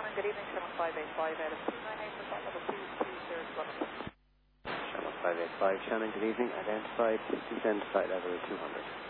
Shannon, good evening, Channel 585 out of 298, report level 220. Channel 585, Shannon, good evening. Identified, descend flight level 200.